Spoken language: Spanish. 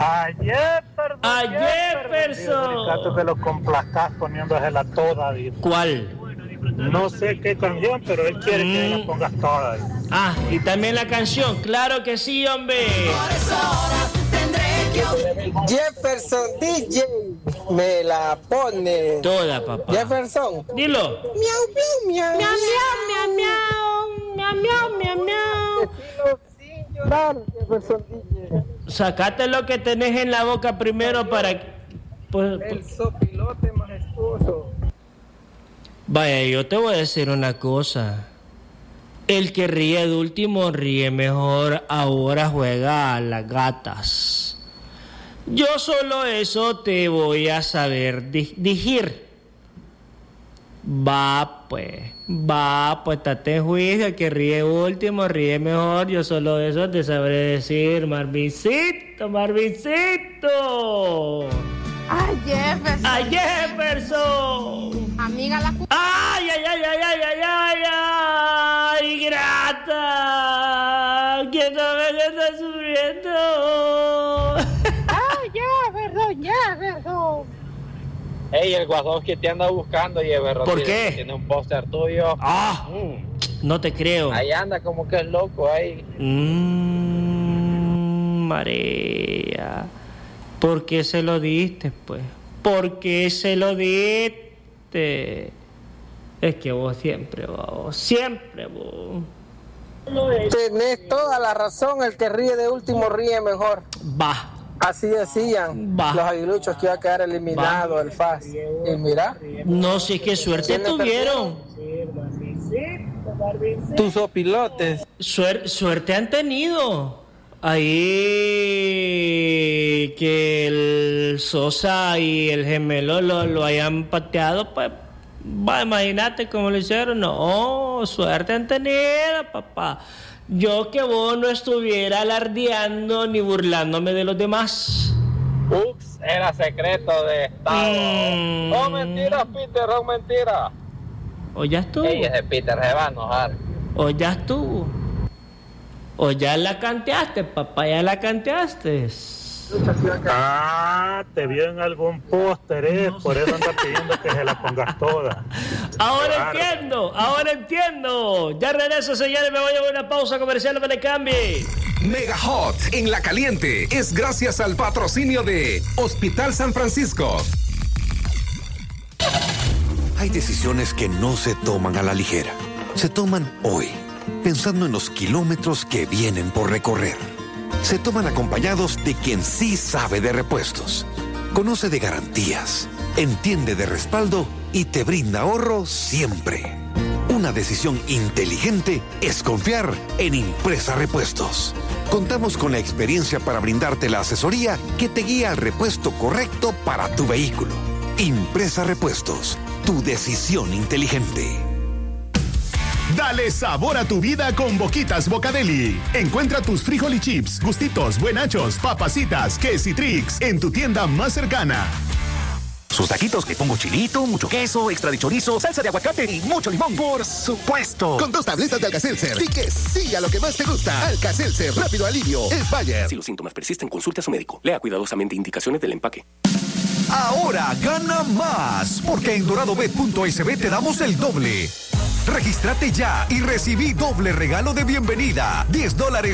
A Jefferson. Cato que lo complacás poniéndosela toda. Dice. ¿Cuál? No sé qué canción, pero él quiere que la pongas toda. Ah, y también la canción. Claro que sí, hombre. Jefferson DJ me la pone Toda, papá. Jefferson. Dilo. Miau, miau, miau. Miau, miau, miau, miau, miau, miau, miau. Sin llorar, Jefferson DJ. Sacate lo que tenés en la boca primero para... Pues, El sopilote majestuoso. vaya, yo te voy a decir una cosa. El que ríe de último ríe mejor, ahora juega a las gatas. Yo solo eso te voy a saber digir. Va pues, estate en juicio, el que ríe último ríe mejor. Yo solo eso te sabré decir, Marvincito. Ay, Jefferson. ¡A Jefferson! Amiga la ¡Ay, grata! ¿Quién no ve que está sufriendo? Ay, Jefferson. Ey, el guasón que te anda buscando, Jefferson. ¿Por qué? Tiene un póster tuyo. ¡Ah! No te creo. Ahí anda como que es loco ahí. María. ¿Por qué se lo diste, pues? ¿Por qué se lo diste? Es que vos. Tenés toda la razón, el que ríe de último ríe mejor. Va. Así decían los aguiluchos que iba a quedar eliminado el FAS. Y mira. No sé qué suerte tuvieron. Tus opilotes. Suerte han tenido. Ahí que el Sosa y el gemelo lo hayan pateado, pues imagínate cómo lo hicieron. No, suerte han tenido, papá. Yo que vos no estuviera alardeando ni burlándome de los demás. Ups, era secreto de estado. Oh, mentira, Peter, oh, mentira. O ya estuvo. Ey, ese Peter se va a enojar. O ya estuvo. O ya la canteaste, papá, ya la canteaste. Te vio en algún póster, por eso anda pidiendo que se la pongas toda. Ahora entiendo. Ya regreso, señores, me voy a una pausa comercial, no me le cambie. Mega Hot en La Caliente es gracias al patrocinio de Hospital San Francisco. Hay decisiones que no se toman a la ligera. Se toman hoy, pensando en los kilómetros que vienen por recorrer. Se toman acompañados de quien sí sabe de repuestos, conoce de garantías, entiende de respaldo y te brinda ahorro siempre. Una decisión inteligente es confiar en Impresa Repuestos. Contamos con la experiencia para brindarte la asesoría que te guía al repuesto correcto para tu vehículo. Impresa Repuestos, tu decisión inteligente. Dale sabor a tu vida con Boquitas Bocadeli. Encuentra tus frijol y chips, gustitos, buenachos, papacitas, Quesitrix en tu tienda más cercana. Sus taquitos le pongo chilito, mucho queso, extra de chorizo, salsa de aguacate y mucho limón. ¡Por supuesto! Con 2 tabletas de Alka-Seltzer. Y que siga lo que más te gusta. Alka-Seltzer, rápido alivio. Es Bayer. Si los síntomas persisten, consulte a su médico. Lea cuidadosamente indicaciones del empaque. Ahora gana más, porque en doradobet.sb te damos el doble. Regístrate ya y recibí doble regalo de bienvenida. $10